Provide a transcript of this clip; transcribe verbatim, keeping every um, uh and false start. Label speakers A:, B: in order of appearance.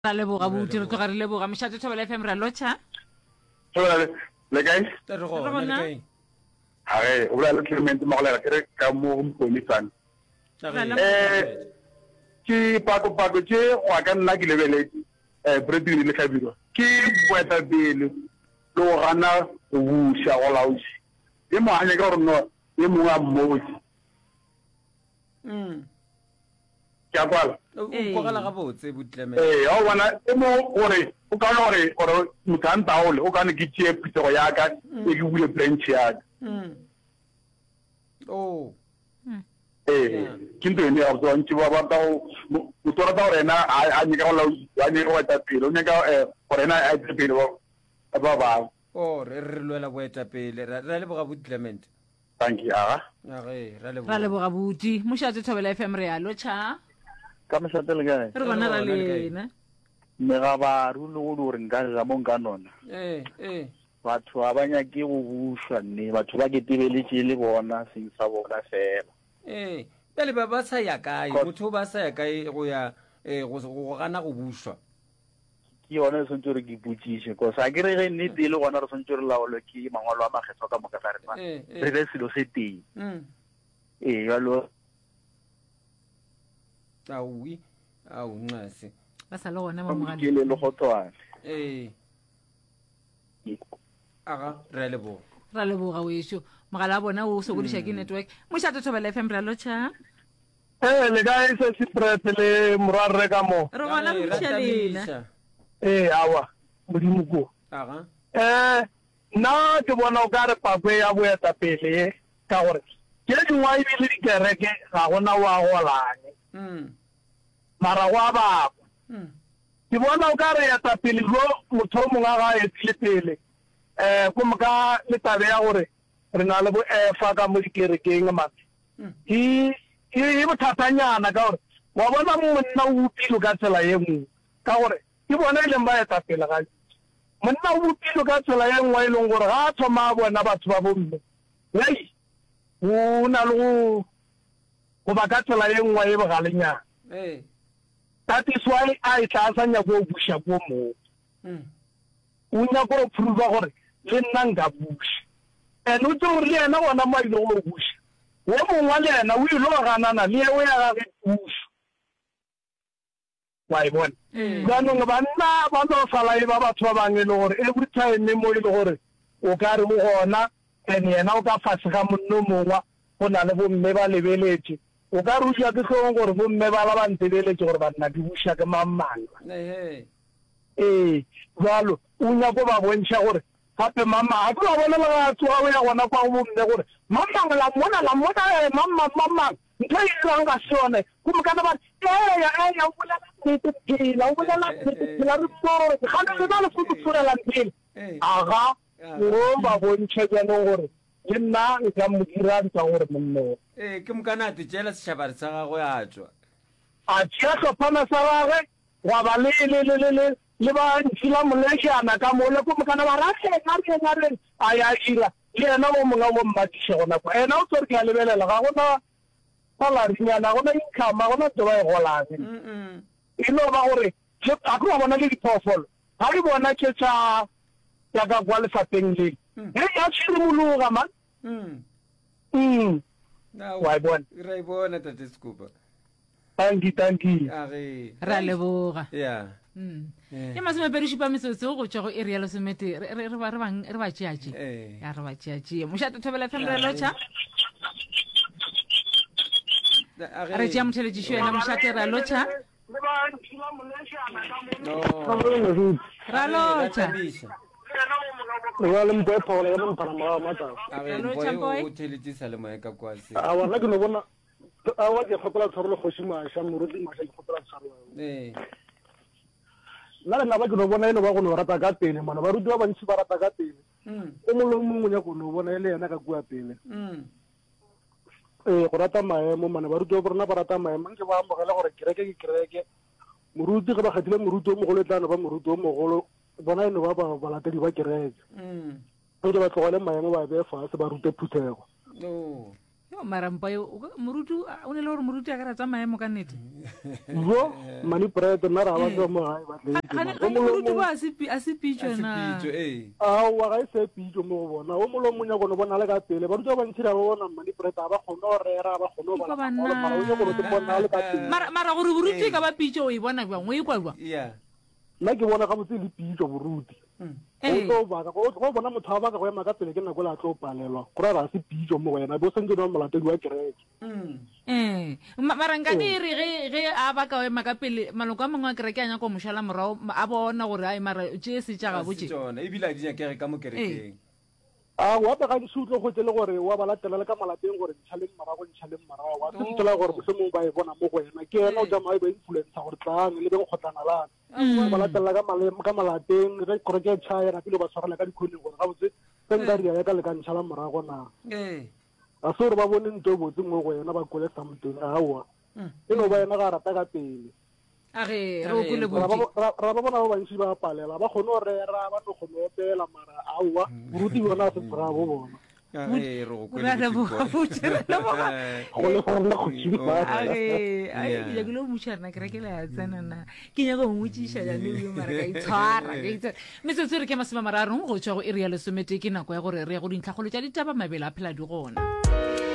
A: ra leboga buti re tloga re leboga Moshato Thobela F M ra locha
B: Thobela le kae
C: Re gona le kae
B: hae o bla le Clement Magolela ke ka mo mponisana eh ki pako pako tse wa ka nna ke lebeletse eh breadwinner le khabiro ke boeta bele lo gana go busha go laoshi e mo anya ka gore no e mo a mmotsi
C: mm
B: ya kwala
C: o go la ga botse butleme
B: eh o bona e mo gore o ka gore gore mutanta ole o ka ne ke tsie pitso ya ka e ke bule branch ya ka
C: mm oh
B: eh kinto ne a go ntse ba ba ta o tora ta rena a ni ka la a ni go ta pele o ne ka eh rena a tse pele ba ba ba
C: o re re lwela go eta pele ra le boga butlement
B: thank you aga
C: age ra le
A: ra leboga buti Moshato Thobela F M re a locha
D: ka Moshato le kae
A: re gona ra lena
D: me ga ba ru le go re nka ga mo nka nona
C: eh eh
D: batho ba banya ke go bushwa ne batho ba ke tebeletse le bona seng sa bona fela
C: eh pele ba ba sa ya kae motho ba sa ya kae go ya eh go gana go bushwa
D: ke yone se ntse re ke putsise go sa ke re ge nne tele gona re sentse re laolo ke mangwalo a magetso ka moka sa re fa re le selo se teng
C: mm
D: eh yalo
C: aui au ncase
A: ba sa le gona mo mogala
D: ke le le go tswana
C: eh aga re le bo
A: ra leboga wesho mogala a bona o sokodisha ke network Moshato Thobela F M ra locha
E: eh le kae se spread le morarre ka mo
A: re gona re mshelena
E: eh awa modimo go
C: aga
E: eh na ke bona o ka re pakwe ya boeta pele ka gore ke dingwa e bile dikereke ga gona wa go lane
C: mm
E: mara wa ba
C: mm
E: ke bona o ka re ya ta pele go motho mongwe ga e tsile pele eh go mka le tabe ya gore re na le bo efa ka mo dikerekeng mate e e bothatanyana ka gore wa bona monna o upile ka tsela ye nngwe ka gore ke bona ile mba eta pele ga monna o upile ka tsela ye nngwe ile gore ga thoma bona batho ba bomme hei o na le go go ba ka tsela ye nngwe e bogalenyana
C: eh
E: that is why I tla sanya go busha go mo
C: mm
E: o nya go prove gore le nna nga busha ene o tlo re ena bona ma ile go busha wo mongwe le ena o ile go ganana le o ya ga busha wa ibona ganong banna ba no sala e ba batho ba bangwe le gore every time mo ile gore o ka re mo gona ene ena o ka fasega monno mongwa go na le bomme ba lebeletse o ka ruja ke go gore bomme ba la ba ntebeletse gore ba nna di busha ke mamanga
C: eh
E: eh jalo o nya go ba bontsha gore gape mama a tlo bona la tsoa ya gona kwa go bomme gore mama la mona la mona mama mama ntse e ranga sone go mokana ba eh ya ya o bolela nnete ke la o bolela nnete la re mo ga ne le le go tsorela ntele aga o ba bontsha jana gore le nna e ka mo dira tsa gore monno
C: eh ke mokana te jela se shabare sa ga go ya tswa
E: a tshia tlhophana sa gagwe wa ba le le le le le ba ntshila moleshana ka mo le go mokana ba ra tle ka re na re a ya ira le ena mo monga mo mmatishe gona kwa ena o tsore ke a lebelela ga gona salarinyana gona income gona tsoba e golane
C: mm
E: e no ba gore ke a go bona le diphoofolo ga re bona ke tsa ya ka kwa lefapeng le e ya tshimologa man
C: mm
E: mm
C: na
E: wa bona
C: re bona tate skupa
E: thank you thank you
C: age
A: ra leboga
C: yeah
A: mm ke masome pedi šipa metsotso go tšwa go area lo semete re re ba re bang re ba tšeatše
C: eh
A: ya re ba tšeatše Moshato Thobela F M re locha re tšea motheletšišo yena Moshato ra locha
E: le ba ntshila moleshana ka mo
C: no
A: ra locha
E: wa le mpo pa le mo para ma ma ta
C: age
A: Hello,
C: boy
A: Chamboy.
C: o theletse le moya ka kwase
E: a wa ke no bona a wa ke kgopola tshwarelo khoshima sha moruti ma sha ke kgopola tshwarelo
C: eh
E: la le na ba ke no bona ene ba go no rata ka pele mana ba ruti ba bantsi ba rata ka pele
C: mm
E: o mo le mongwe nya go no bona ele yana ka bua pele
C: mm
E: eh go rata maemo mana ba ruti ba rona ba rata maemo ke ba amogela gore kereke ke kereke moruti ga ba khathile moruti o mogolo tlana ba moruti o mogolo bona ene ba ba balatedi ba kereke
C: mm
E: o ke ba tlogele maemo ba be fa se ba rute phuthego
C: no
A: yo marampa moruti o ne le gore moruti a ka ratsa maemo ka nnete
E: jo mani prete nna ra ba tsa mo hae ba
A: ga moruti ba a se pitso na
E: a wa ga se pitso mo bona o molo monya go no bona le ka pele ba rutwa ba ntshira go bona mani prete ba go no rera ba go no ba mara o go re bona le ka pele
A: mara mara gore boruti ka ba pitso o e bona bang o e kwa
C: yeah
E: nna ke bona ga botse le pitso boruti o tlo ba go go bona motho ba ka go ema ka pele ke nna go la tlo palelwa go ra se pitso mo wena bo sentse no molatedi wa kereke
A: eh mara nka dire ge ge a ba ka ema ka pele maloko a mangwe a kereke anya go moshala morao a bona gore ai mara je se tsa ga botse
C: tsona e bila di nya kere ka mo kerekeng
E: a wa ba ga di sutlo go tsele gore wa ba latela le ka malapeng gore ntšhaleng marago ntšhaleng marago wa se ntela gore se mo ba e bona mo go ena ke ena o jama ba influence gore tlang le be go khotlana la ba latela ka maleng ka malapeng re koreke tshaya ra pele ba tshwarela ka dikhone gore ga botse se nka di ya ka le ka ntšhala marago na
C: eh
E: a so re ba bone ntwe botse mo go ena ba kole something a wa e no ba ena ga rata ka pele
A: a ge re o kule
E: ra ba bona ba ntsi ba palela ba kgone re ra ba no go nopela mara a wa buruti bona se tsra bo bona
C: eh ro go le
A: bo go tsere la ba
E: go le go le go tsi ba
A: a ge ai ya go lo mushana kere ke la tsana na ke nya go mutšisha ya le yo mara ka itshwara ke itse me se tsere ke masima mara rong go tswa go area le somete ke nako ya gore re ya go dintlha go le tsa ditaba mabela phela di gona